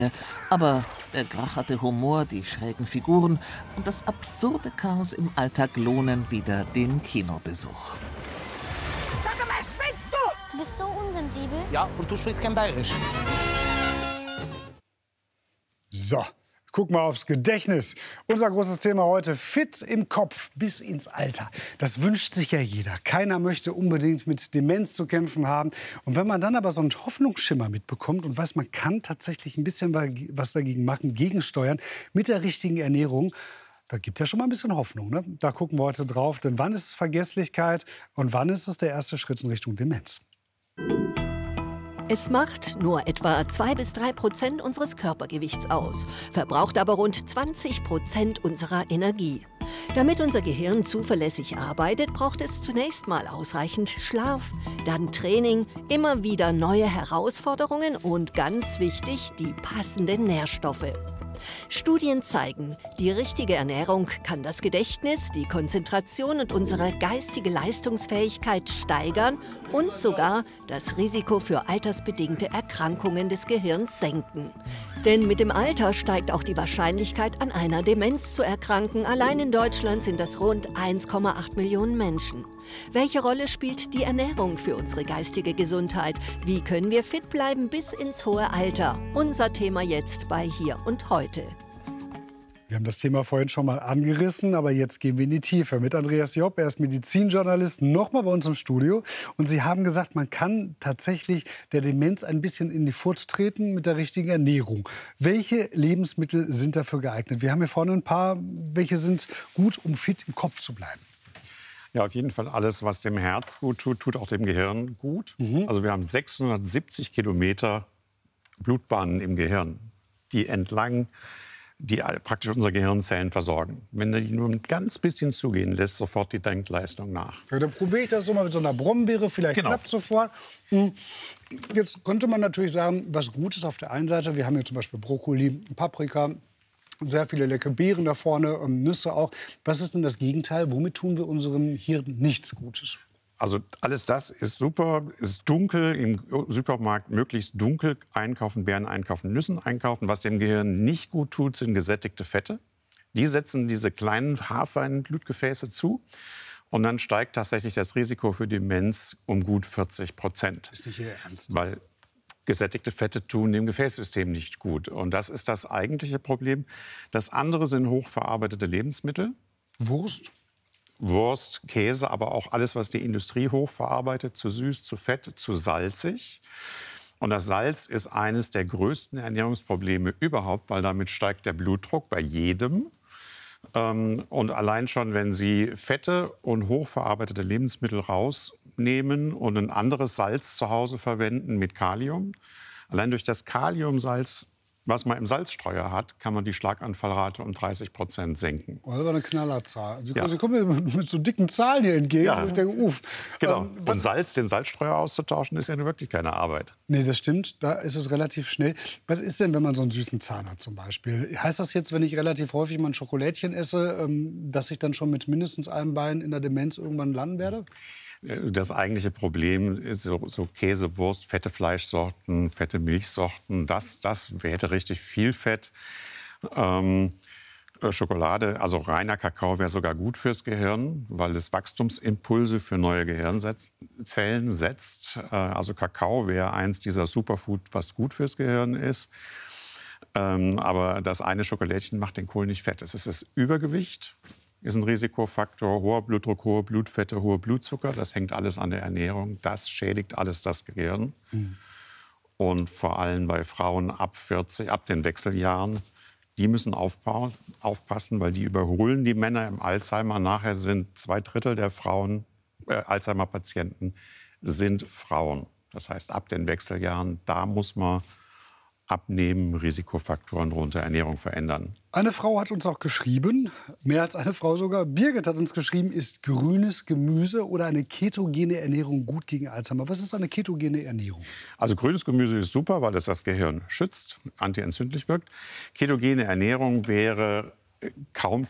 Aber der gracherte Humor, die schrägen Figuren und das absurde Chaos im Alltag lohnen wieder den Kinobesuch. Sag mal, spinnst du? Du bist so unsensibel. Ja, und du sprichst kein Bayerisch. So, guck mal aufs Gedächtnis. Unser großes Thema heute: fit im Kopf bis ins Alter. Das wünscht sich ja jeder. Keiner möchte unbedingt mit Demenz zu kämpfen haben. Und wenn man dann aber so einen Hoffnungsschimmer mitbekommt und weiß, man kann tatsächlich ein bisschen was dagegen machen, gegensteuern mit der richtigen Ernährung, da gibt ja schon mal ein bisschen Hoffnung, ne? Da gucken wir heute drauf. Denn wann ist es Vergesslichkeit und wann ist es der erste Schritt in Richtung Demenz? Es macht nur etwa 2–3% unseres Körpergewichts aus, verbraucht aber rund 20% unserer Energie. Damit unser Gehirn zuverlässig arbeitet, braucht es zunächst mal ausreichend Schlaf, dann Training, immer wieder neue Herausforderungen und ganz wichtig, die passenden Nährstoffe. Studien zeigen, die richtige Ernährung kann das Gedächtnis, die Konzentration und unsere geistige Leistungsfähigkeit steigern und sogar das Risiko für altersbedingte Erkrankungen des Gehirns senken. Denn mit dem Alter steigt auch die Wahrscheinlichkeit, an einer Demenz zu erkranken. Allein in Deutschland sind das rund 1,8 Millionen Menschen. Welche Rolle spielt die Ernährung für unsere geistige Gesundheit? Wie können wir fit bleiben bis ins hohe Alter? Unser Thema jetzt bei Hier und Heute. Wir haben das Thema vorhin schon mal angerissen, aber jetzt gehen wir in die Tiefe mit Andreas Jopp. Er ist Medizinjournalist, nochmal bei uns im Studio. Und Sie haben gesagt, man kann tatsächlich der Demenz ein bisschen in die Furt treten mit der richtigen Ernährung. Welche Lebensmittel sind dafür geeignet? Wir haben hier vorne ein paar. Welche sind gut, um fit im Kopf zu bleiben? Ja, auf jeden Fall alles, was dem Herz gut tut, tut auch dem Gehirn gut. Also wir haben 670 Kilometer Blutbahnen im Gehirn, die entlang die praktisch unsere Gehirnzellen versorgen. Wenn die nur ein ganz bisschen zugehen, lässt sofort die Denkleistung nach. Ja, dann probiere ich das so mal mit so einer Brombeere. Vielleicht klappt es sofort. Jetzt könnte man natürlich sagen, was gut ist auf der einen Seite. Wir haben hier zum Beispiel Brokkoli, Paprika, sehr viele leckere Beeren da vorne, Nüsse auch. Was ist denn das Gegenteil? Womit tun wir unserem Hirn nichts Gutes? Also alles das ist super, ist dunkel, im Supermarkt möglichst dunkel einkaufen, Beeren einkaufen, Nüssen einkaufen. Was dem Gehirn nicht gut tut, sind gesättigte Fette. Die setzen diese kleinen Haarfein-Blutgefäße zu. Und dann steigt tatsächlich das Risiko für Demenz um gut 40%. Das ist nicht Ihr Ernst. Weil gesättigte Fette tun dem Gefäßsystem nicht gut. Und das ist das eigentliche Problem. Das andere sind hochverarbeitete Lebensmittel. Wurst, Käse, aber auch alles, was die Industrie hochverarbeitet, zu süß, zu fett, zu salzig. Und das Salz ist eines der größten Ernährungsprobleme überhaupt, weil damit steigt der Blutdruck bei jedem. Und allein schon, wenn Sie Fette und hochverarbeitete Lebensmittel rausnehmen und ein anderes Salz zu Hause verwenden mit Kalium, allein durch das Kaliumsalz, was man im Salzstreuer hat, kann man die Schlaganfallrate um 30% senken. Oh, das war eine Knallerzahl. Sie, Ja. Sie kommen mir mit so dicken Zahlen hier entgegen. Ja. Und ich denke, uff. Genau. Und den Salzstreuer auszutauschen, ist ja nun wirklich keine Arbeit. Nee, das stimmt. Da ist es relativ schnell. Was ist denn, wenn man so einen süßen Zahn hat zum Beispiel? Heißt das jetzt, wenn ich relativ häufig mal ein Schokolädchen esse, dass ich dann schon mit mindestens einem Bein in der Demenz irgendwann landen werde? Das eigentliche Problem ist so Käse, Wurst, fette Fleischsorten, fette Milchsorten. Das hätte richtig viel Fett. Schokolade, also reiner Kakao wäre sogar gut fürs Gehirn, weil es Wachstumsimpulse für neue Gehirnzellen setzt. Also Kakao wäre eins dieser Superfood, was gut fürs Gehirn ist. Aber das eine Schokolädchen macht den Kohl nicht fett. Es ist das Übergewicht. Ist ein Risikofaktor, hoher Blutdruck, hohe Blutfette, hoher Blutzucker. Das hängt alles an der Ernährung. Das schädigt alles das Gehirn. Und vor allem bei Frauen ab 40, ab den Wechseljahren, die müssen aufpassen, weil die überholen die Männer im Alzheimer. Nachher sind 2/3 der Frauen, Alzheimer-Patienten, sind Frauen. Das heißt, ab den Wechseljahren, da muss man abnehmen, Risikofaktoren runter, Ernährung verändern. Eine Frau hat uns auch geschrieben, mehr als eine Frau sogar. Birgit hat uns geschrieben, ist grünes Gemüse oder eine ketogene Ernährung gut gegen Alzheimer? Was ist eine ketogene Ernährung? Also grünes Gemüse ist super, weil es das Gehirn schützt, antientzündlich wirkt. Ketogene Ernährung wäre kaum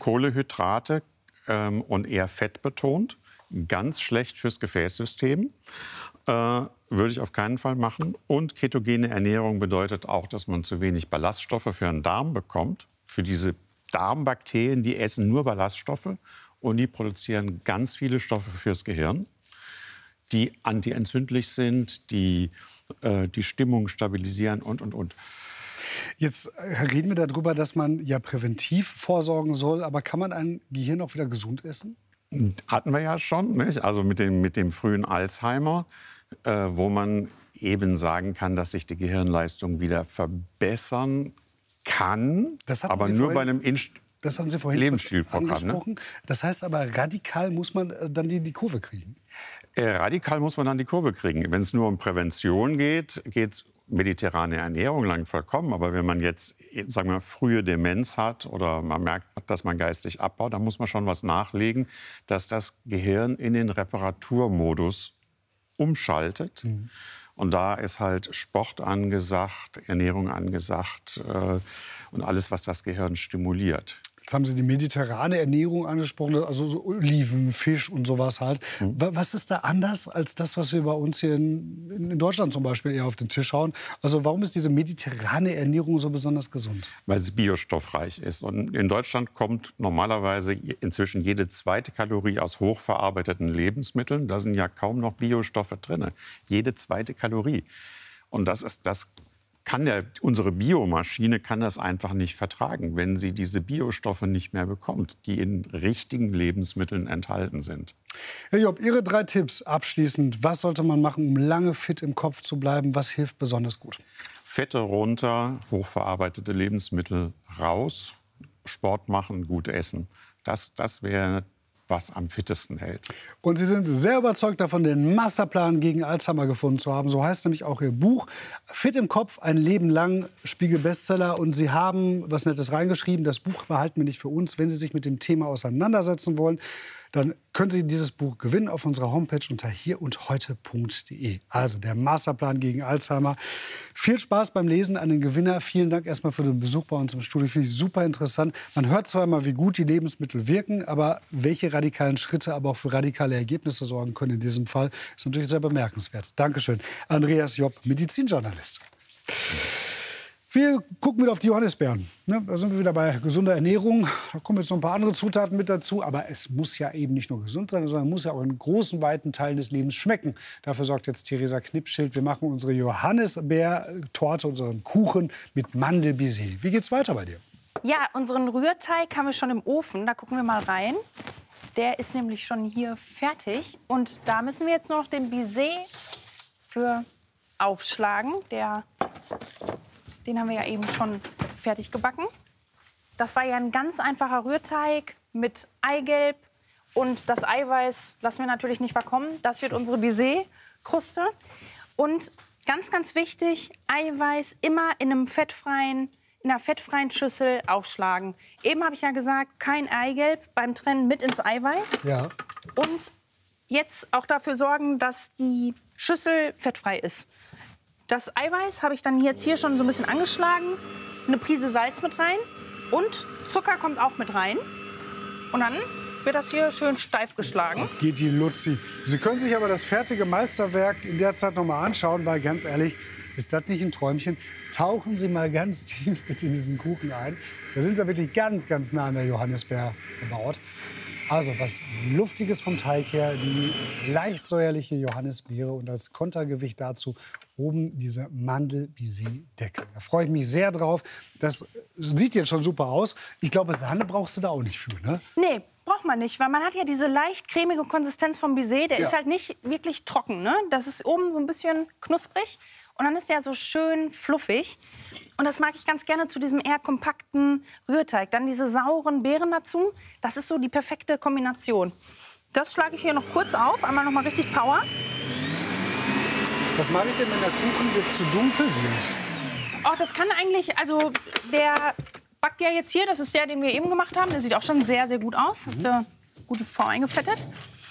Kohlenhydrate und eher fettbetont. Ganz schlecht fürs Gefäßsystem. würde ich auf keinen Fall machen. Und ketogene Ernährung bedeutet auch, dass man zu wenig Ballaststoffe für den Darm bekommt. Für diese Darmbakterien, die essen nur Ballaststoffe und die produzieren ganz viele Stoffe fürs Gehirn, die antientzündlich sind, die die Stimmung stabilisieren und. Jetzt reden wir darüber, dass man ja präventiv vorsorgen soll. Aber kann man ein Gehirn auch wieder gesund essen? Hatten wir ja schon, nicht? Also mit dem frühen Alzheimer, wo man eben sagen kann, dass sich die Gehirnleistung wieder verbessern kann, aber nur bei einem das haben Sie vorhin Lebensstilprogramm. Angesprochen. Das heißt aber, radikal muss man dann die Kurve kriegen? Radikal muss man dann die Kurve kriegen. Wenn es nur um Prävention geht, geht mediterrane Ernährung lang vollkommen. Aber wenn man jetzt, sagen wir, frühe Demenz hat oder man merkt, dass man geistig abbaut, dann muss man schon was nachlegen, dass das Gehirn in den Reparaturmodus umschaltet. Und da ist halt Sport angesagt, Ernährung angesagt und alles, was das Gehirn stimuliert. Jetzt haben Sie die mediterrane Ernährung angesprochen, also so Oliven, Fisch und sowas halt. Was ist da anders als das, was wir bei uns hier in Deutschland zum Beispiel eher auf den Tisch hauen? Also warum ist diese mediterrane Ernährung so besonders gesund? Weil sie biostoffreich ist. Und in Deutschland kommt normalerweise inzwischen jede zweite Kalorie aus hochverarbeiteten Lebensmitteln. Da sind ja kaum noch Biostoffe drin. Jede zweite Kalorie. Und unsere Biomaschine kann das einfach nicht vertragen, wenn sie diese Biostoffe nicht mehr bekommt, die in richtigen Lebensmitteln enthalten sind. Herr Job, Ihre 3 Tipps abschließend. Was sollte man machen, um lange fit im Kopf zu bleiben? Was hilft besonders gut? Fette runter, hochverarbeitete Lebensmittel raus, Sport machen, gut essen. Das wäre was am fittesten hält. Und Sie sind sehr überzeugt davon, den Masterplan gegen Alzheimer gefunden zu haben. So heißt nämlich auch Ihr Buch. Fit im Kopf, ein Leben lang, Spiegel-Bestseller. Und Sie haben was Nettes reingeschrieben. Das Buch behalten wir nicht für uns. Wenn Sie sich mit dem Thema auseinandersetzen wollen, dann können Sie dieses Buch gewinnen auf unserer Homepage unter hierundheute.de. Also der Masterplan gegen Alzheimer. Viel Spaß beim Lesen an den Gewinner. Vielen Dank erstmal für den Besuch bei uns im Studio. Finde ich super interessant. Man hört zwar mal, wie gut die Lebensmittel wirken, aber welche radikalen Schritte aber auch für radikale Ergebnisse sorgen können in diesem Fall, ist natürlich sehr bemerkenswert. Dankeschön. Andreas Job, Medizinjournalist. Wir gucken wieder auf die Johannisbeeren. Da sind wir wieder bei gesunder Ernährung. Da kommen jetzt noch ein paar andere Zutaten mit dazu. Aber es muss ja eben nicht nur gesund sein, sondern muss ja auch in großen, weiten Teilen des Lebens schmecken. Dafür sorgt jetzt Theresa Knipschild. Wir machen unsere Johannisbeertorte, unseren Kuchen mit Mandelbisee. Wie geht's weiter bei dir? Ja, unseren Rührteig haben wir schon im Ofen. Da gucken wir mal rein. Der ist nämlich schon hier fertig. Und da müssen wir jetzt noch den Baiser für aufschlagen. Den haben wir ja eben schon fertig gebacken. Das war ja ein ganz einfacher Rührteig mit Eigelb. Und das Eiweiß lassen wir natürlich nicht verkommen. Das wird unsere Baiser-Kruste. Und ganz, ganz wichtig, Eiweiß immer in einer fettfreien Schüssel aufschlagen. Eben habe ich ja gesagt, kein Eigelb beim Trennen mit ins Eiweiß. Ja. Und jetzt auch dafür sorgen, dass die Schüssel fettfrei ist. Das Eiweiß habe ich dann jetzt hier schon so ein bisschen angeschlagen. Eine Prise Salz mit rein und Zucker kommt auch mit rein. Und dann wird das hier schön steif geschlagen. Geht die Luzi. Sie können sich aber das fertige Meisterwerk in der Zeit noch mal anschauen, weil ganz ehrlich, ist das nicht ein Träumchen? Tauchen Sie mal ganz tief bitte in diesen Kuchen ein. Da sind Sie wirklich ganz, ganz nah an der Johannisbeer gebaut. Also was Luftiges vom Teig her, die leicht säuerliche Johannisbeere und als Kontergewicht dazu oben diese Mandel-Baiser-Decke. Da freue ich mich sehr drauf. Das sieht jetzt schon super aus. Ich glaube, Sahne brauchst du da auch nicht für, ne? Nee, braucht man nicht, weil man hat ja diese leicht cremige Konsistenz vom Baiser. Der ist halt nicht wirklich trocken, ne? Das ist oben so ein bisschen knusprig und dann ist der so schön fluffig. Und das mag ich ganz gerne zu diesem eher kompakten Rührteig. Dann diese sauren Beeren dazu. Das ist so die perfekte Kombination. Das schlage ich hier noch kurz auf. Einmal noch mal richtig Power. Was mache ich denn, wenn der Kuchen jetzt zu dunkel wird? Oh, das kann eigentlich, also der backt ja jetzt hier. Das ist der, den wir eben gemacht haben. Der sieht auch schon sehr, sehr gut aus. Hast du gute Form eingefettet.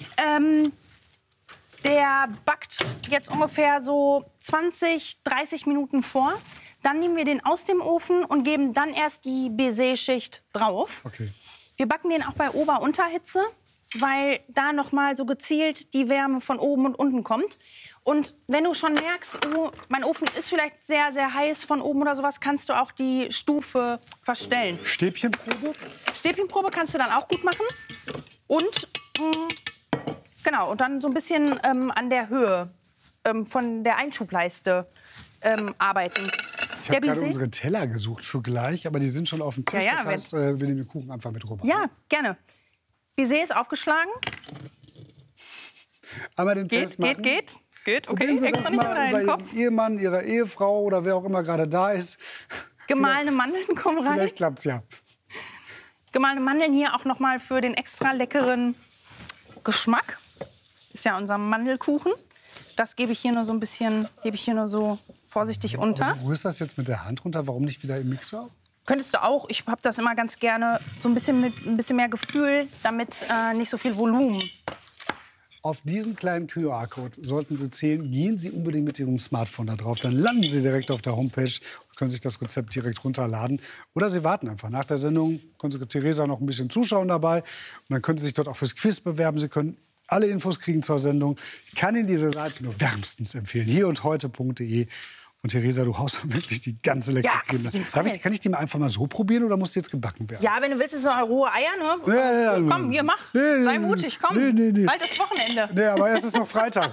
Der backt jetzt ungefähr so 20, 30 Minuten vor. Dann nehmen wir den aus dem Ofen und geben dann erst die Baiser-Schicht drauf. Okay. Wir backen den auch bei Ober-Unterhitze. weil da noch mal so gezielt die Wärme von oben und unten kommt. Und wenn du schon merkst, oh, mein Ofen ist vielleicht sehr, sehr heiß von oben oder sowas, kannst du auch die Stufe verstellen. Stäbchenprobe? Stäbchenprobe kannst du dann auch gut machen. Und genau, und dann so ein bisschen an der Höhe von der Einschubleiste arbeiten. Ich habe gerade unsere Teller gesucht für gleich, aber die sind schon auf dem Tisch. Ja, das heißt, wir nehmen den Kuchen einfach mit rüber. Ja, gerne. Baiser ist aufgeschlagen. Einmal den Test machen. Geht. Okay, Probieren Sie extra das nicht mal über Ihren Ehemann, Ihre Ehefrau oder wer auch immer gerade da ist. Gemahlene Mandeln kommen rein. Vielleicht klappt's ja. Gemahlene Mandeln hier auch noch mal für den extra leckeren Geschmack. Ist ja unser Mandelkuchen. Das gebe ich hier nur so ein bisschen, so vorsichtig unter. Aber du rührst das jetzt mit der Hand runter, warum nicht wieder im Mixer? Könntest du auch. Ich habe das immer ganz gerne so ein bisschen mit ein bisschen mehr Gefühl, damit nicht so viel Volumen. Auf diesen kleinen QR-Code sollten Sie zählen. Gehen Sie unbedingt mit Ihrem Smartphone da drauf. Dann landen Sie direkt auf der Homepage und können sich das Rezept direkt runterladen. Oder Sie warten einfach. Nach der Sendung können Sie Theresa noch ein bisschen zuschauen dabei. Und dann können Sie sich dort auch fürs Quiz bewerben. Sie können alle Infos kriegen zur Sendung. Ich kann Ihnen diese Seite nur wärmstens empfehlen. hierundheute.de. Und Theresa, du haust wirklich die ganze leckere Creme. Kann ich die mal einfach mal so probieren oder muss die jetzt gebacken werden? Ja, wenn du willst, ist so rohe Eier, ne? Ja. Komm, hier, mach. Sei mutig, komm. Nee. Bald ist Wochenende. Nee, aber es ist noch Freitag.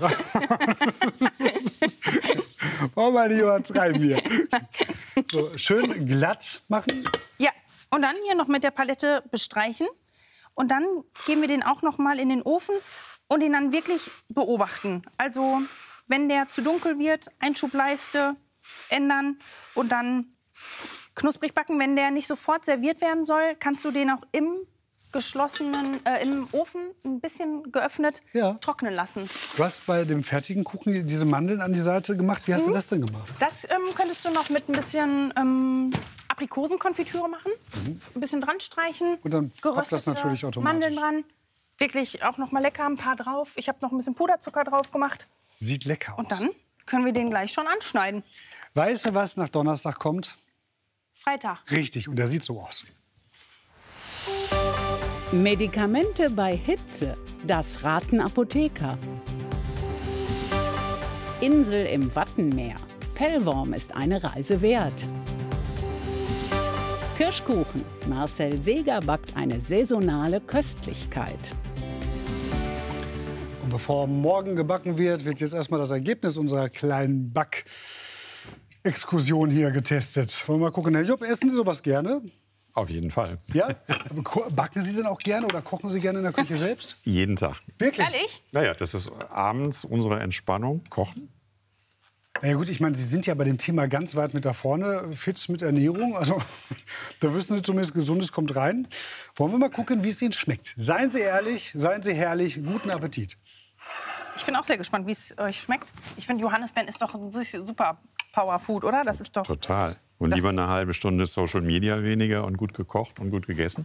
Wollen wir nicht übertreiben hier. So, schön glatt machen. Ja, und dann hier noch mit der Palette bestreichen. Und dann geben wir den auch noch mal in den Ofen und ihn dann wirklich beobachten. Also, wenn der zu dunkel wird, Einschubleiste ändern und dann knusprig backen. Wenn der nicht sofort serviert werden soll, kannst du den auch im Ofen ein bisschen geöffnet trocknen lassen. Du hast bei dem fertigen Kuchen diese Mandeln an die Seite gemacht. Wie hast du das denn gemacht? Das könntest du noch mit ein bisschen Aprikosenkonfitüre machen. Ein bisschen dran streichen. Und dann poppt das natürlich automatisch. Mandeln dran. Wirklich auch noch mal lecker ein paar drauf. Ich habe noch ein bisschen Puderzucker drauf gemacht. Sieht lecker aus. Und dann können wir den gleich schon anschneiden. Weißt du, was nach Donnerstag kommt? Freitag. Richtig, und der sieht so aus. Medikamente bei Hitze. Das raten Apotheker. Insel im Wattenmeer. Pellworm ist eine Reise wert. Kirschkuchen. Marcel Seeger backt eine saisonale Köstlichkeit. Und bevor morgen gebacken wird, wird jetzt erstmal das Ergebnis unserer kleinen Back-Exkursion hier getestet. Wollen wir mal gucken. Herr Jupp, essen Sie sowas gerne? Auf jeden Fall. Ja? Backen Sie denn auch gerne oder kochen Sie gerne in der Küche selbst? Jeden Tag. Wirklich? Ehrlich? Naja, das ist abends unsere Entspannung, Kochen. Na ja, gut, ich meine, Sie sind ja bei dem Thema ganz weit mit da vorne, fit mit Ernährung. Also da wissen Sie zumindest, Gesundes kommt rein. Wollen wir mal gucken, wie es Ihnen schmeckt. Seien Sie ehrlich, seien Sie herrlich, guten Appetit. Ich bin auch sehr gespannt, wie es euch schmeckt. Ich finde, Johannisbeeren ist doch ein super Powerfood, oder? Das ist doch... Total. Und lieber eine halbe Stunde Social Media weniger und gut gekocht und gut gegessen.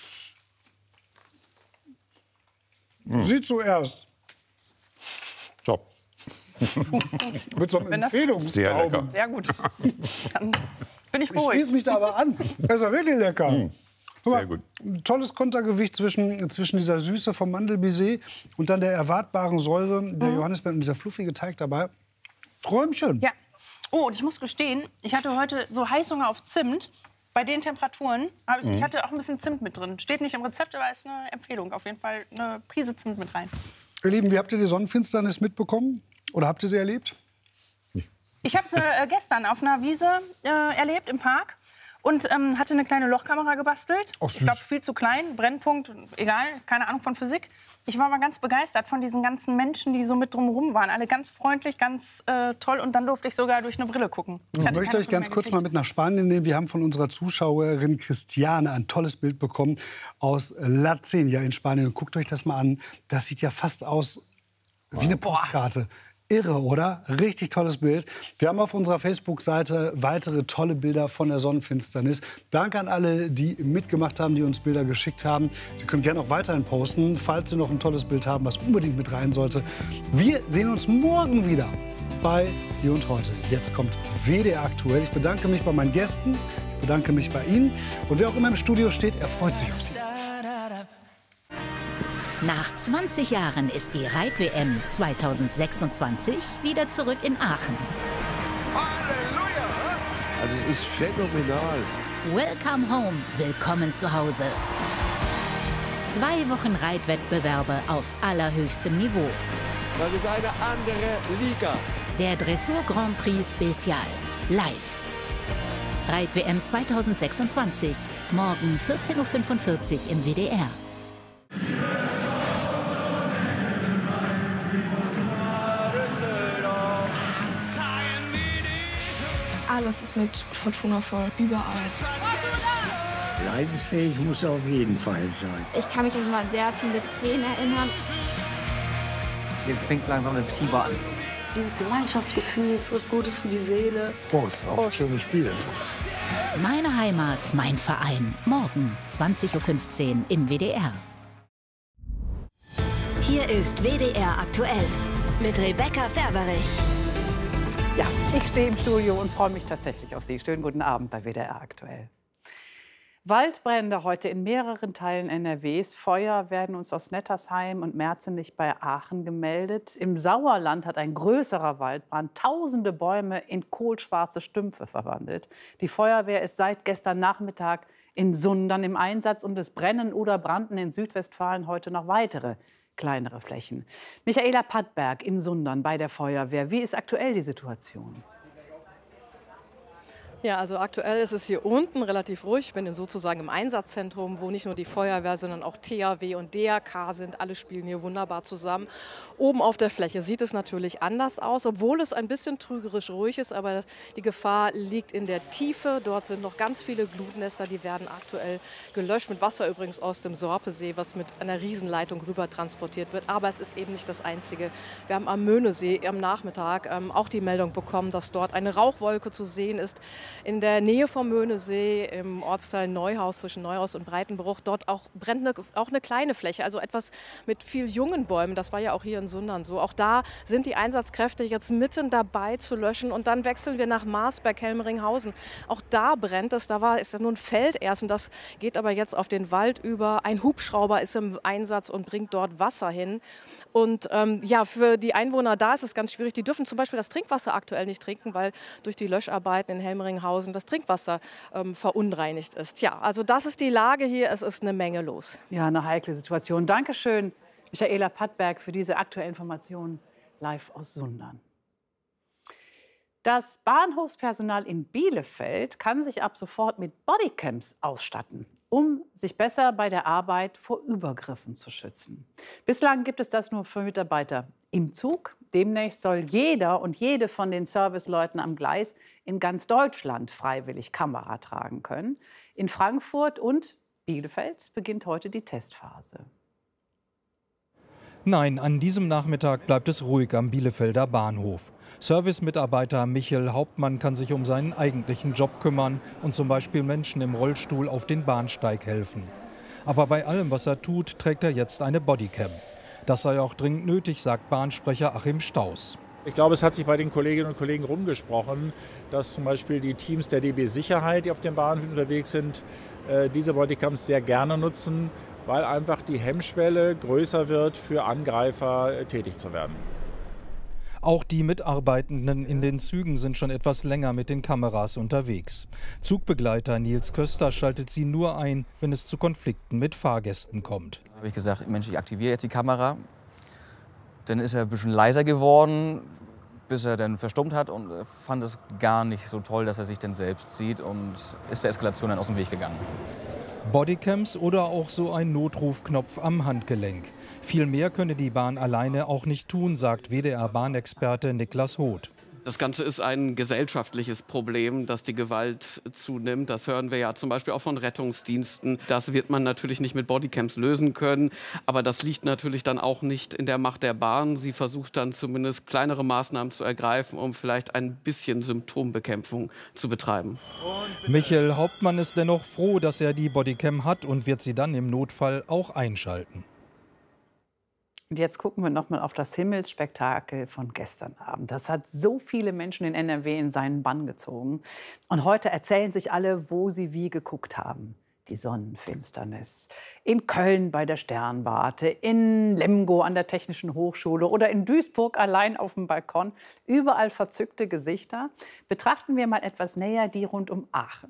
Sie zuerst. Top. Mit so einem Wenn das- Sehr lecker. Empfehlungsglauben. Sehr gut. Dann bin ich Ich beruhigt. schließe mich da aber an. Das ist ja wirklich lecker. Guck mal, Sehr gut. Ein tolles Kontergewicht zwischen dieser Süße vom Mandelbaiser und dann der erwartbaren Säure der Johannisbeeren und dieser fluffige Teig dabei. Träumchen. Ja. Oh, und ich muss gestehen, ich hatte heute so Heißhunger auf Zimt. Bei den Temperaturen, ich hatte auch ein bisschen Zimt mit drin. Steht nicht im Rezept, aber ist eine Empfehlung. Auf jeden Fall eine Prise Zimt mit rein. Ihr Lieben, wie habt ihr die Sonnenfinsternis mitbekommen? Oder habt ihr sie erlebt? Ich habe sie gestern auf einer Wiese erlebt im Park und hatte eine kleine Lochkamera gebastelt. Ach, süß. Ich glaube, viel zu klein, Brennpunkt, egal, keine Ahnung von Physik. Ich war aber ganz begeistert von diesen ganzen Menschen, die so mit drumherum waren. Alle ganz freundlich, ganz toll. Und dann durfte ich sogar durch eine Brille gucken. Ich möchte euch ganz kurz mal mit nach Spanien nehmen. Wir haben von unserer Zuschauerin Christiane ein tolles Bild bekommen aus La Cenia in Spanien. Guckt euch das mal an. Das sieht ja fast aus wie eine Postkarte. Irre, oder? Richtig tolles Bild. Wir haben auf unserer Facebook-Seite weitere tolle Bilder von der Sonnenfinsternis. Danke an alle, die mitgemacht haben, die uns Bilder geschickt haben. Sie können gerne auch weiterhin posten, falls Sie noch ein tolles Bild haben, was unbedingt mit rein sollte. Wir sehen uns morgen wieder bei Hier und Heute. Jetzt kommt WDR aktuell. Ich bedanke mich bei meinen Gästen, ich bedanke mich bei Ihnen. Und wer auch immer im Studio steht, er freut sich auf Sie. Nach 20 Jahren ist die Reit-WM 2026 wieder zurück in Aachen. Halleluja! Also es ist phänomenal. Welcome home, willkommen zu Hause. 2 Wochen Reitwettbewerbe auf allerhöchstem Niveau. Das ist eine andere Liga. Der Dressur Grand Prix Spezial. Live. Reit-WM 2026. Morgen 14:45 Uhr im WDR. Alles ist mit Fortuna voll, überall. Leidensfähig muss er auf jeden Fall sein. Ich kann mich immer an sehr viele Tränen erinnern. Jetzt fängt langsam das Fieber an. Dieses Gemeinschaftsgefühl ist was Gutes für die Seele. Prost, auf schönes Spiel. Meine Heimat, mein Verein. Morgen 20:15 Uhr im WDR. Hier ist WDR aktuell mit Rebecca Ferberich. Ja, ich stehe im Studio und freue mich tatsächlich auf Sie. Schönen guten Abend bei WDR aktuell. Waldbrände heute in mehreren Teilen NRWs. Feuer werden uns aus Nettersheim und Merzenich bei Aachen gemeldet. Im Sauerland hat ein größerer Waldbrand tausende Bäume in kohlschwarze Stümpfe verwandelt. Die Feuerwehr ist seit gestern Nachmittag in Sundern im Einsatz und es brennen oder brannten in Südwestfalen heute noch weitere kleinere Flächen. Michaela Pattberg in Sundern bei der Feuerwehr. Wie ist aktuell die Situation? Ja, also aktuell ist es hier unten relativ ruhig. Ich bin sozusagen im Einsatzzentrum, wo nicht nur die Feuerwehr, sondern auch THW und DRK sind. Alle spielen hier wunderbar zusammen. Oben auf der Fläche sieht es natürlich anders aus, obwohl es ein bisschen trügerisch ruhig ist. Aber die Gefahr liegt in der Tiefe. Dort sind noch ganz viele Glutnester, die werden aktuell gelöscht. Mit Wasser übrigens aus dem Sorpesee, was mit einer Riesenleitung rüber transportiert wird. Aber es ist eben nicht das Einzige. Wir haben am Möhnesee am Nachmittag auch die Meldung bekommen, dass dort eine Rauchwolke zu sehen ist. In der Nähe vom Möhnesee, im Ortsteil Neuhaus, zwischen Neuhaus und Breitenbruch, dort auch brennt auch eine kleine Fläche, also etwas mit viel jungen Bäumen. Das war ja auch hier in Sundern so. Auch da sind die Einsatzkräfte jetzt mitten dabei zu löschen. Und dann wechseln wir nach Marsberg, Helmeringhausen. Auch da brennt es. Ist ja nur ein Feld erst und das geht aber jetzt auf den Wald über. Ein Hubschrauber ist im Einsatz und bringt dort Wasser hin. Und ja, für die Einwohner da ist es ganz schwierig. Die dürfen zum Beispiel das Trinkwasser aktuell nicht trinken, weil durch die Löscharbeiten in Helmeringhausen das Trinkwasser verunreinigt ist. Ja, also das ist die Lage hier. Es ist eine Menge los. Ja, eine heikle Situation. Dankeschön, Michaela Pattberg, für diese aktuellen Informationen live aus Sundern. Das Bahnhofspersonal in Bielefeld kann sich ab sofort mit Bodycams ausstatten, um sich besser bei der Arbeit vor Übergriffen zu schützen. Bislang gibt es das nur für Mitarbeiter im Zug. Demnächst soll jeder und jede von den Serviceleuten am Gleis in ganz Deutschland freiwillig Kamera tragen können. In Frankfurt und Bielefeld beginnt heute die Testphase. Nein, an diesem Nachmittag bleibt es ruhig am Bielefelder Bahnhof. Servicemitarbeiter Michael Hauptmann kann sich um seinen eigentlichen Job kümmern und zum Beispiel Menschen im Rollstuhl auf den Bahnsteig helfen. Aber bei allem, was er tut, trägt er jetzt eine Bodycam. Das sei auch dringend nötig, sagt Bahnsprecher Achim Staus. Ich glaube, es hat sich bei den Kolleginnen und Kollegen rumgesprochen, dass zum Beispiel die Teams der DB Sicherheit, die auf den Bahnhöfen unterwegs sind, diese Bodycams sehr gerne nutzen, weil einfach die Hemmschwelle größer wird, für Angreifer tätig zu werden. Auch die Mitarbeitenden in den Zügen sind schon etwas länger mit den Kameras unterwegs. Zugbegleiter Nils Köster schaltet sie nur ein, wenn es zu Konflikten mit Fahrgästen kommt. Da habe ich gesagt, Mensch, ich aktiviere jetzt die Kamera. Dann ist er ein bisschen leiser geworden, bis er dann verstummt hat und fand es gar nicht so toll, dass er sich dann selbst sieht und ist der Eskalation dann aus dem Weg gegangen. Bodycams oder auch so ein Notrufknopf am Handgelenk. Viel mehr könne die Bahn alleine auch nicht tun, sagt WDR-Bahnexperte Niklas Hoth. Das Ganze ist ein gesellschaftliches Problem, dass die Gewalt zunimmt. Das hören wir ja zum Beispiel auch von Rettungsdiensten. Das wird man natürlich nicht mit Bodycams lösen können. Aber das liegt natürlich dann auch nicht in der Macht der Bahn. Sie versucht dann zumindest kleinere Maßnahmen zu ergreifen, um vielleicht ein bisschen Symptombekämpfung zu betreiben. Michael Hauptmann ist dennoch froh, dass er die Bodycam hat und wird sie dann im Notfall auch einschalten. Und jetzt gucken wir noch mal auf das Himmelsspektakel von gestern Abend. Das hat so viele Menschen in NRW in seinen Bann gezogen. Und heute erzählen sich alle, wo sie wie geguckt haben. die Sonnenfinsternis. In Köln bei der Sternwarte, in Lemgo an der Technischen Hochschule oder in Duisburg allein auf dem Balkon. Überall verzückte Gesichter. Betrachten wir mal etwas näher die rund um Aachen.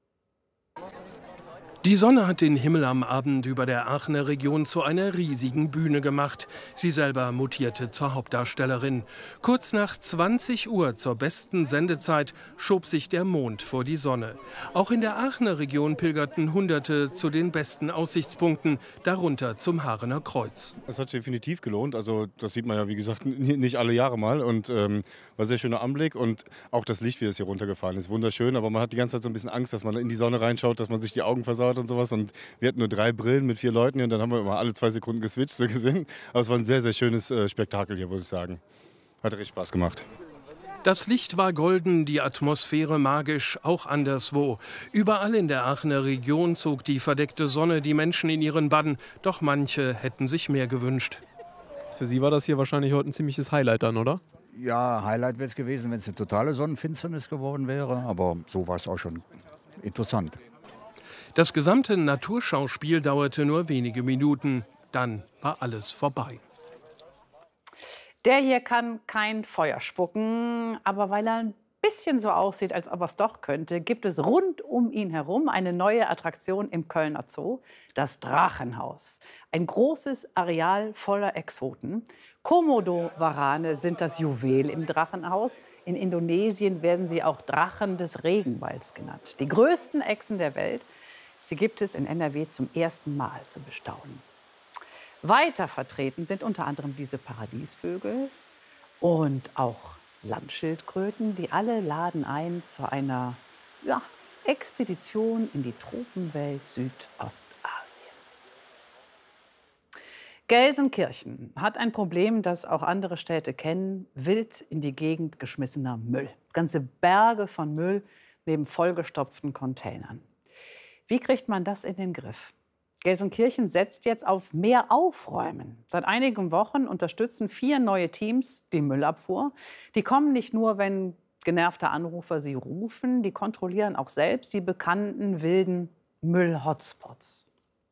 Die Sonne hat den Himmel am Abend über der Aachener Region zu einer riesigen Bühne gemacht. Sie selber mutierte zur Hauptdarstellerin. Kurz nach 20 Uhr zur besten Sendezeit schob sich der Mond vor die Sonne. Auch in der Aachener Region pilgerten Hunderte zu den besten Aussichtspunkten, darunter zum Haarener Kreuz. Es hat sich definitiv gelohnt. Also das sieht man ja, wie gesagt, nicht alle Jahre mal. Und war ein sehr schöner Anblick. Und auch das Licht, wie es hier runtergefallen ist, wunderschön. Aber man hat die ganze Zeit so ein bisschen Angst, dass man in die Sonne reinschaut, dass man sich die Augen versaut und sowas. Und wir hatten nur 3 Brillen mit 4 Leuten hier und dann haben wir immer alle 2 Sekunden geswitcht, so gesehen. Aber es war ein sehr, sehr schönes Spektakel hier, muss ich sagen. Hat richtig Spaß gemacht. Das Licht war golden, die Atmosphäre magisch, auch anderswo. Überall in der Aachener Region zog die verdeckte Sonne die Menschen in ihren Bann. Doch manche hätten sich mehr gewünscht. Für Sie war das hier wahrscheinlich heute ein ziemliches Highlight dann, oder? Ja, Highlight wäre es gewesen, wenn es eine totale Sonnenfinsternis geworden wäre. Aber so war es auch schon interessant. Das gesamte Naturschauspiel dauerte nur wenige Minuten. Dann war alles vorbei. Der hier kann kein Feuer spucken, aber weil er ein bisschen so aussieht, als ob er es doch könnte, gibt es rund um ihn herum eine neue Attraktion im Kölner Zoo, das Drachenhaus. Ein großes Areal voller Exoten. Komodo-Warane sind das Juwel im Drachenhaus. In Indonesien werden sie auch Drachen des Regenwalds genannt. Die größten Echsen der Welt. Sie gibt es in NRW zum ersten Mal zu bestaunen. Weiter vertreten sind unter anderem diese Paradiesvögel und auch Landschildkröten. Die alle laden ein zu einer Expedition in die Tropenwelt Südostasiens. Gelsenkirchen hat ein Problem, das auch andere Städte kennen: wild in die Gegend geschmissener Müll. Ganze Berge von Müll neben vollgestopften Containern. Wie kriegt man das in den Griff? Gelsenkirchen setzt jetzt auf mehr Aufräumen. Seit einigen Wochen unterstützen 4 neue Teams die Müllabfuhr. Die kommen nicht nur, wenn genervte Anrufer sie rufen, die kontrollieren auch selbst die bekannten wilden Müll-Hotspots.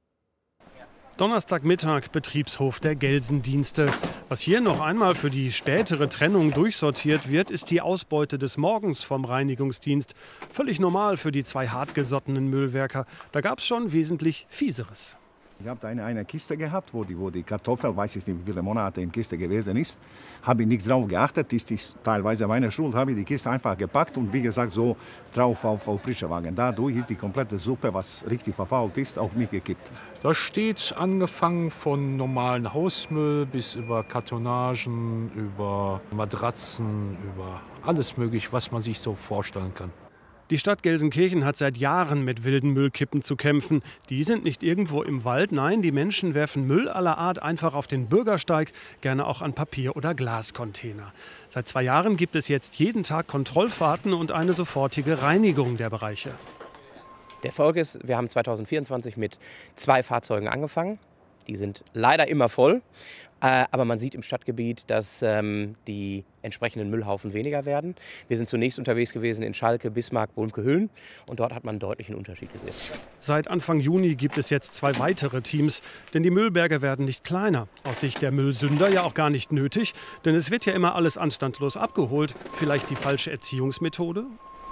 Donnerstagmittag, Betriebshof der Gelsendienste. Was hier noch einmal für die spätere Trennung durchsortiert wird, ist die Ausbeute des Morgens vom Reinigungsdienst. Völlig normal für die 2 hartgesottenen Müllwerker. Da gab es schon wesentlich Fieseres. Ich habe eine Kiste gehabt, wo die Kartoffel, weiß ich nicht, wie viele Monate in Kiste gewesen ist. Habe ich nicht drauf geachtet, ist teilweise meine Schuld, habe ich die Kiste einfach gepackt und wie gesagt so drauf auf Pritschewagen. Dadurch ist die komplette Suppe, was richtig verfault ist, auf mich gekippt. Da steht angefangen von normalen Hausmüll bis über Kartonagen, über Matratzen, über alles Mögliche, was man sich so vorstellen kann. Die Stadt Gelsenkirchen hat seit Jahren mit wilden Müllkippen zu kämpfen. Die sind nicht irgendwo im Wald, nein, die Menschen werfen Müll aller Art einfach auf den Bürgersteig, gerne auch an Papier- oder Glascontainer. Seit 2 Jahren gibt es jetzt jeden Tag Kontrollfahrten und eine sofortige Reinigung der Bereiche. Der Erfolg ist, wir haben 2024 mit 2 Fahrzeugen angefangen. Die sind leider immer voll. Aber man sieht im Stadtgebiet, dass die entsprechenden Müllhaufen weniger werden. Wir sind zunächst unterwegs gewesen in Schalke, Bismarck, Bohnke-Hüllen. Und dort hat man einen deutlichen Unterschied gesehen. Seit Anfang Juni gibt es jetzt 2 weitere Teams. Denn die Müllberge werden nicht kleiner. Aus Sicht der Müllsünder ja auch gar nicht nötig. Denn es wird ja immer alles anstandslos abgeholt. Vielleicht die falsche Erziehungsmethode?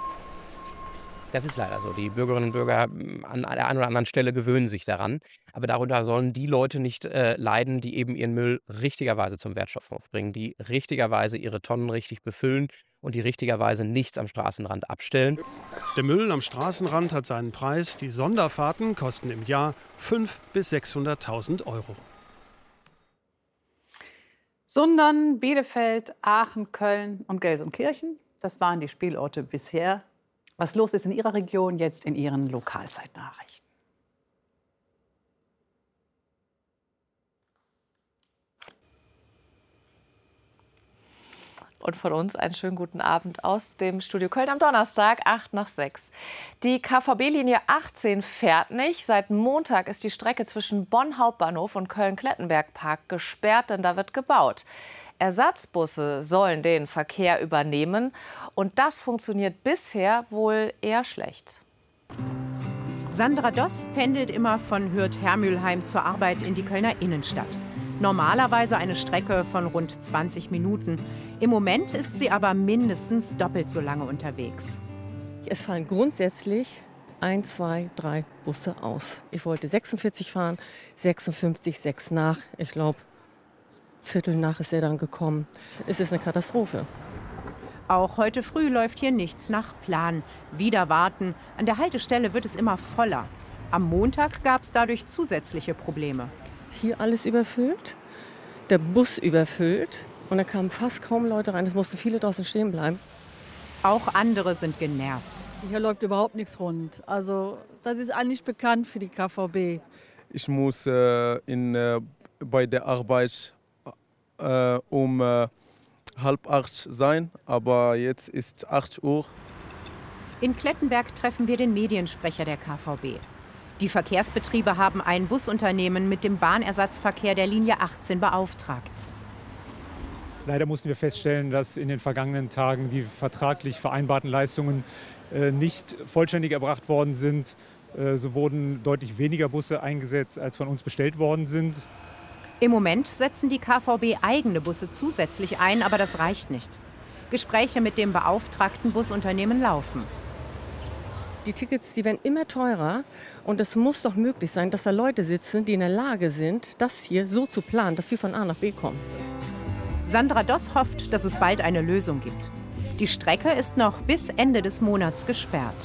Das ist leider so. Die Bürgerinnen und Bürger an der einen oder anderen Stelle gewöhnen sich daran. Aber darunter sollen die Leute nicht leiden, die eben ihren Müll richtigerweise zum Wertstoffhof bringen, die richtigerweise ihre Tonnen richtig befüllen und die richtigerweise nichts am Straßenrand abstellen. Der Müll am Straßenrand hat seinen Preis. Die Sonderfahrten kosten im Jahr 500.000 bis 600.000 Euro. Sundern, Bielefeld, Aachen, Köln und Gelsenkirchen, das waren die Spielorte bisher. Was los ist in Ihrer Region, jetzt in Ihren Lokalzeitnachrichten. Und von uns einen schönen guten Abend aus dem Studio Köln am Donnerstag, 5:55. Die KVB-Linie 18 fährt nicht. Seit Montag ist die Strecke zwischen Bonn Hauptbahnhof und Köln-Klettenberg-Park gesperrt, denn da wird gebaut. Ersatzbusse sollen den Verkehr übernehmen. Und das funktioniert bisher wohl eher schlecht. Sandra Doss pendelt immer von Hürth-Hermülheim zur Arbeit in die Kölner Innenstadt. Normalerweise eine Strecke von rund 20 Minuten. Im Moment ist sie aber mindestens doppelt so lange unterwegs. Es fallen grundsätzlich 1, 2, 3 Busse aus. Ich wollte 46 fahren, 56, 6 nach. Ich glaube, Viertel nach ist er dann gekommen. Es ist eine Katastrophe. Auch heute früh läuft hier nichts nach Plan. Wieder warten. An der Haltestelle wird es immer voller. Am Montag gab es dadurch zusätzliche Probleme. Hier alles überfüllt, der Bus überfüllt und da kamen fast kaum Leute rein. Es mussten viele draußen stehen bleiben. Auch andere sind genervt. Hier läuft überhaupt nichts rund. Also das ist eigentlich bekannt für die KVB. Ich muss bei der Arbeit um 7:30 sein, aber jetzt ist 8 Uhr. In Klettenberg treffen wir den Mediensprecher der KVB. Die Verkehrsbetriebe haben ein Busunternehmen mit dem Bahnersatzverkehr der Linie 18 beauftragt. Leider mussten wir feststellen, dass in den vergangenen Tagen die vertraglich vereinbarten Leistungen nicht vollständig erbracht worden sind. So wurden deutlich weniger Busse eingesetzt, als von uns bestellt worden sind. Im Moment setzen die KVB eigene Busse zusätzlich ein, aber das reicht nicht. Gespräche mit dem beauftragten Busunternehmen laufen. Die Tickets, die werden immer teurer und es muss doch möglich sein, dass da Leute sitzen, die in der Lage sind, das hier so zu planen, dass wir von A nach B kommen. Sandra Doss hofft, dass es bald eine Lösung gibt. Die Strecke ist noch bis Ende des Monats gesperrt.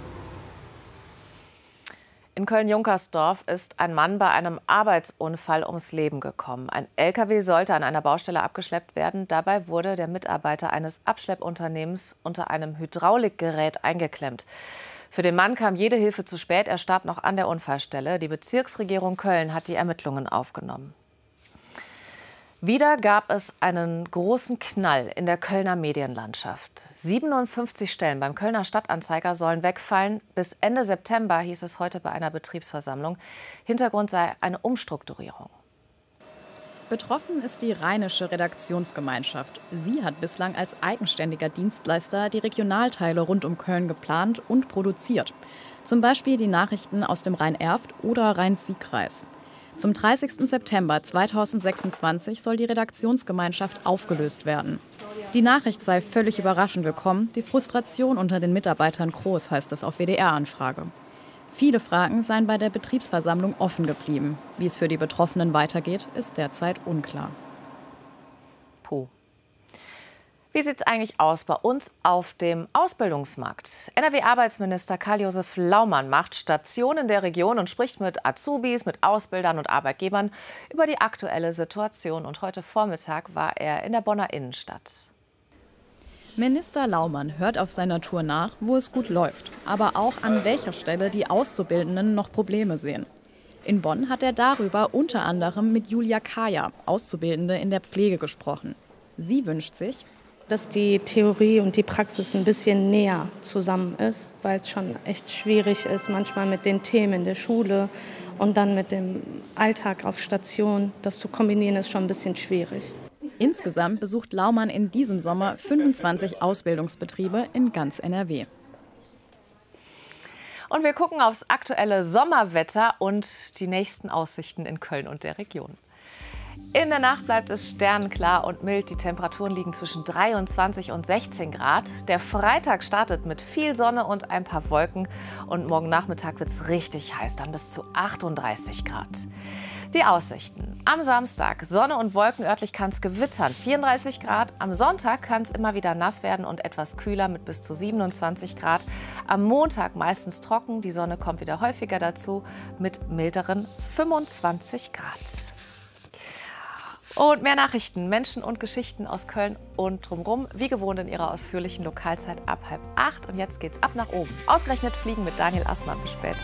In Köln-Junkersdorf ist ein Mann bei einem Arbeitsunfall ums Leben gekommen. Ein LKW sollte an einer Baustelle abgeschleppt werden. Dabei wurde der Mitarbeiter eines Abschleppunternehmens unter einem Hydraulikgerät eingeklemmt. Für den Mann kam jede Hilfe zu spät. Er starb noch an der Unfallstelle. Die Bezirksregierung Köln hat die Ermittlungen aufgenommen. Wieder gab es einen großen Knall in der Kölner Medienlandschaft. 57 Stellen beim Kölner Stadtanzeiger sollen wegfallen. Bis Ende September, hieß es heute bei einer Betriebsversammlung. Hintergrund sei eine Umstrukturierung. Betroffen ist die Rheinische Redaktionsgemeinschaft. Sie hat bislang als eigenständiger Dienstleister die Regionalteile rund um Köln geplant und produziert. Zum Beispiel die Nachrichten aus dem Rhein-Erft oder Rhein-Sieg-Kreis. Zum 30. September 2026 soll die Redaktionsgemeinschaft aufgelöst werden. Die Nachricht sei völlig überraschend gekommen. Die Frustration unter den Mitarbeitern groß, heißt es auf WDR-Anfrage. Viele Fragen seien bei der Betriebsversammlung offen geblieben. Wie es für die Betroffenen weitergeht, ist derzeit unklar. Puh. Wie sieht es eigentlich aus bei uns auf dem Ausbildungsmarkt? NRW-Arbeitsminister Karl-Josef Laumann macht Station in der Region und spricht mit Azubis, mit Ausbildern und Arbeitgebern über die aktuelle Situation. Und heute Vormittag war er in der Bonner Innenstadt. Minister Laumann hört auf seiner Tour nach, wo es gut läuft, aber auch an welcher Stelle die Auszubildenden noch Probleme sehen. In Bonn hat er darüber unter anderem mit Julia Kaya, Auszubildende in der Pflege, gesprochen. Sie wünscht sich, dass die Theorie und die Praxis ein bisschen näher zusammen ist, weil es schon echt schwierig ist, manchmal mit den Themen in der Schule und dann mit dem Alltag auf Station. Das zu kombinieren ist schon ein bisschen schwierig. Insgesamt besucht Laumann in diesem Sommer 25 Ausbildungsbetriebe in ganz NRW. Und wir gucken aufs aktuelle Sommerwetter und die nächsten Aussichten in Köln und der Region. In der Nacht bleibt es sternenklar und mild. Die Temperaturen liegen zwischen 23 und 16 Grad. Der Freitag startet mit viel Sonne und ein paar Wolken. Und morgen Nachmittag wird es richtig heiß, dann bis zu 38 Grad. Die Aussichten. Am Samstag Sonne und Wolken, örtlich kann es gewittern, 34 Grad. Am Sonntag kann es immer wieder nass werden und etwas kühler mit bis zu 27 Grad. Am Montag meistens trocken, die Sonne kommt wieder häufiger dazu mit milderen 25 Grad. Und mehr Nachrichten, Menschen und Geschichten aus Köln und drumherum, wie gewohnt in ihrer ausführlichen Lokalzeit ab 7:30. Und jetzt geht's ab nach oben. Ausgerechnet fliegen mit Daniel Assmann. Bis später.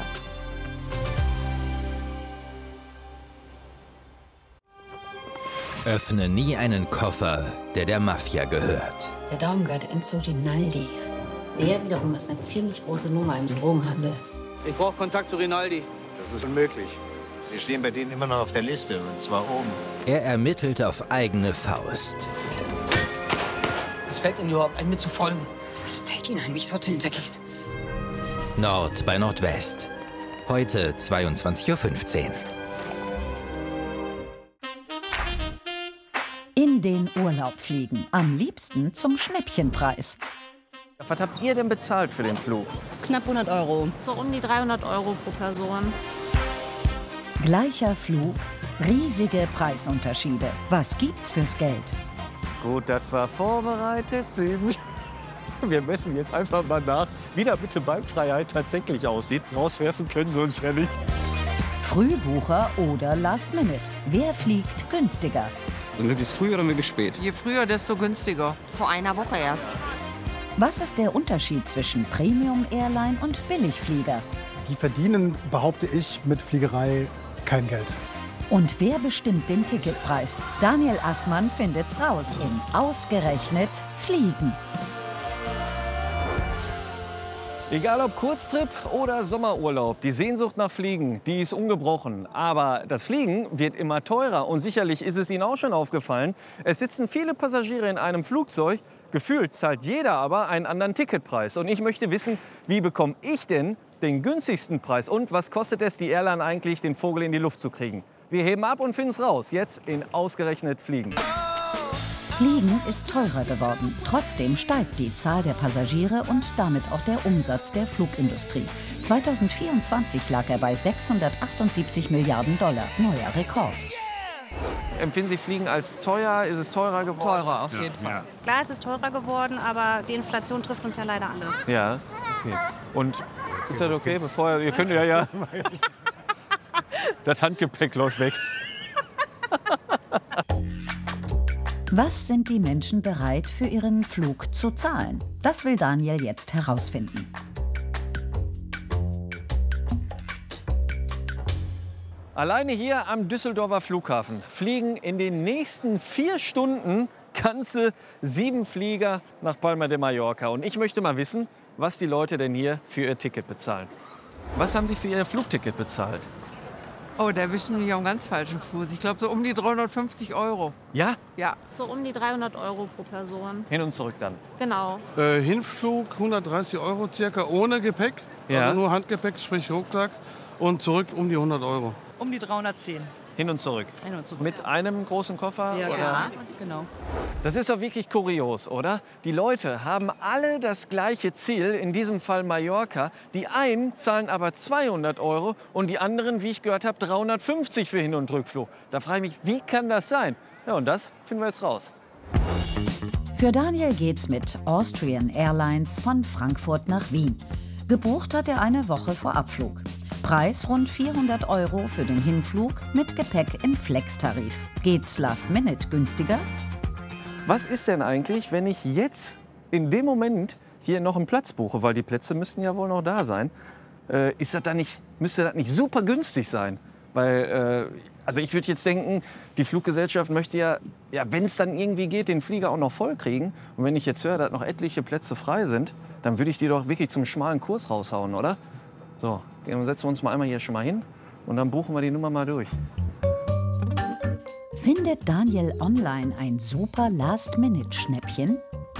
Öffne nie einen Koffer, der der Mafia gehört. Der Daumengürtel entzog Rinaldi. Der wiederum ist eine ziemlich große Nummer im Drogenhandel. Ich brauche Kontakt zu Rinaldi. Das ist unmöglich. Sie stehen bei denen immer noch auf der Liste, und zwar oben. Er ermittelt auf eigene Faust. Was fällt Ihnen überhaupt ein, mir zu folgen? Was fällt Ihnen ein, mich so zu hintergehen? Nord bei Nordwest. Heute 22:15 Uhr. In den Urlaub fliegen. Am liebsten zum Schnäppchenpreis. Was habt ihr denn bezahlt für den Flug? Knapp 100 Euro. So um die 300 Euro pro Person. Gleicher Flug, riesige Preisunterschiede. Was gibt's fürs Geld? Gut, dass wir vorbereitet sind. Wir messen jetzt einfach mal nach, wie der bitte Beinfreiheit tatsächlich aussieht. Rauswerfen können sie uns ja nicht. Frühbucher oder Last Minute? Wer fliegt günstiger? Möglichst früh oder möglichst spät? Je früher, desto günstiger. Vor einer Woche erst. Was ist der Unterschied zwischen Premium-Airline und Billigflieger? Die verdienen, behaupte ich, mit Fliegerei kein Geld. Und wer bestimmt den Ticketpreis? Daniel Assmann findet's raus in Ausgerechnet Fliegen. Egal ob Kurztrip oder Sommerurlaub, die Sehnsucht nach Fliegen, die ist ungebrochen. Aber das Fliegen wird immer teurer und sicherlich ist es Ihnen auch schon aufgefallen. Es sitzen viele Passagiere in einem Flugzeug, gefühlt zahlt jeder aber einen anderen Ticketpreis. Und ich möchte wissen, wie bekomme ich denn den günstigsten Preis und was kostet es die Airline eigentlich, den Vogel in die Luft zu kriegen? Wir heben ab und finden es raus, jetzt in Ausgerechnet Fliegen. Fliegen ist teurer geworden. Trotzdem steigt die Zahl der Passagiere und damit auch der Umsatz der Flugindustrie. 2024 lag er bei 678 Milliarden $, neuer Rekord. Empfinden Sie Fliegen als teuer? Ist es teurer geworden? Teurer, auf jeden Fall. Klar, es ist teurer geworden, aber die Inflation trifft uns ja leider alle. Ja, okay. Und ist das okay? Bevor ihr könnt ja. Das Handgepäck läuft weg. Was sind die Menschen bereit, für ihren Flug zu zahlen? Das will Daniel jetzt herausfinden. Alleine hier am Düsseldorfer Flughafen fliegen in den nächsten 4 Stunden ganze 7 Flieger nach Palma de Mallorca. Und ich möchte mal wissen, was die Leute denn hier für ihr Ticket bezahlen. Was haben Sie für Ihr Flugticket bezahlt? Oh, da erwischen wir mich auf einem ganz falschen Fuß. Ich glaube, so um die 350 Euro. Ja? Ja. So um die 300 Euro pro Person. Hin und zurück dann. Genau. Hinflug 130 Euro circa ohne Gepäck. Ja. Also nur Handgepäck, sprich Rucksack. Und zurück um die 100 Euro. Um die 310. Hin und zurück. Hin und zurück. Mit einem großen Koffer? Ja, oder? genau. Das ist doch wirklich kurios, oder? Die Leute haben alle das gleiche Ziel, in diesem Fall Mallorca. Die einen zahlen aber 200 Euro und die anderen, wie ich gehört habe, 350 für Hin- und Rückflug. Da frage ich mich, wie kann das sein? Ja, und das finden wir jetzt raus. Für Daniel geht's mit Austrian Airlines von Frankfurt nach Wien. Gebucht hat er eine Woche vor Abflug. Preis rund 400 Euro für den Hinflug mit Gepäck im Flex-Tarif. Geht's Last Minute günstiger? Was ist denn eigentlich, wenn ich jetzt in dem Moment hier noch einen Platz buche? Weil die Plätze müssten ja wohl noch da sein. Müsste das nicht super günstig sein? Weil, also ich würde jetzt denken, die Fluggesellschaft möchte ja, wenn es dann irgendwie geht, den Flieger auch noch voll kriegen. Und wenn ich jetzt höre, dass noch etliche Plätze frei sind, dann würde ich die doch wirklich zum schmalen Kurs raushauen, oder? So, dann setzen wir uns mal einmal hier schon mal hin und dann buchen wir die Nummer mal durch. Findet Daniel online ein super Last-Minute-Schnäppchen?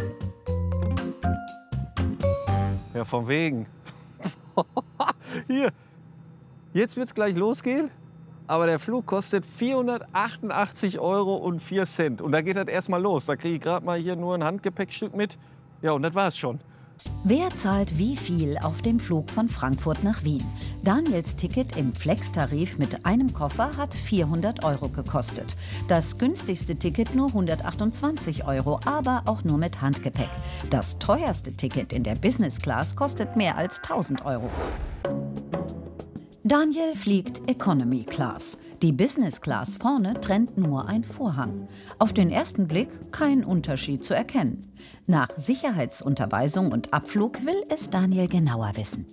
Ja, von wegen. Hier, jetzt wird es gleich losgehen, aber der Flug kostet 488,04 Euro. Und da geht das erstmal los. Da kriege ich gerade mal hier nur ein Handgepäckstück mit. Ja, und das war's schon. Wer zahlt wie viel auf dem Flug von Frankfurt nach Wien? Daniels Ticket im Flex-Tarif mit einem Koffer hat 400 Euro gekostet. Das günstigste Ticket nur 128 Euro, aber auch nur mit Handgepäck. Das teuerste Ticket in der Business Class kostet mehr als 1000 Euro. Daniel fliegt Economy Class. Die Business Class vorne trennt nur ein Vorhang. Auf den ersten Blick kein Unterschied zu erkennen. Nach Sicherheitsunterweisung und Abflug will es Daniel genauer wissen.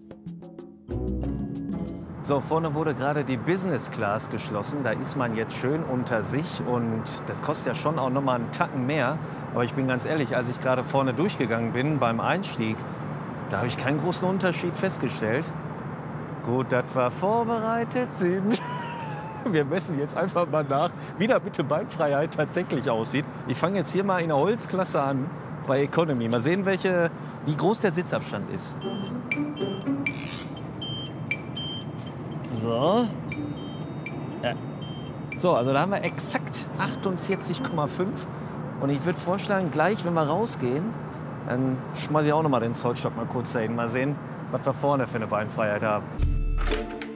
So, vorne wurde gerade die Business Class geschlossen. Da ist man jetzt schön unter sich und das kostet ja schon auch noch mal einen Tacken mehr. Aber ich bin ganz ehrlich, als ich gerade vorne durchgegangen bin beim Einstieg, da habe ich keinen großen Unterschied festgestellt. Gut, dass wir vorbereitet sind. Wir messen jetzt einfach mal nach, wie da bitte Beinfreiheit tatsächlich aussieht. Ich fange jetzt hier mal in der Holzklasse an bei Economy. Mal sehen, wie groß der Sitzabstand ist. So. Ja. So, also da haben wir exakt 48,5. Und ich würde vorschlagen, gleich, wenn wir rausgehen, dann schmeiße ich auch noch mal den Zollstock mal kurz dahin. Mal sehen, was wir vorne für eine Beinfreiheit haben.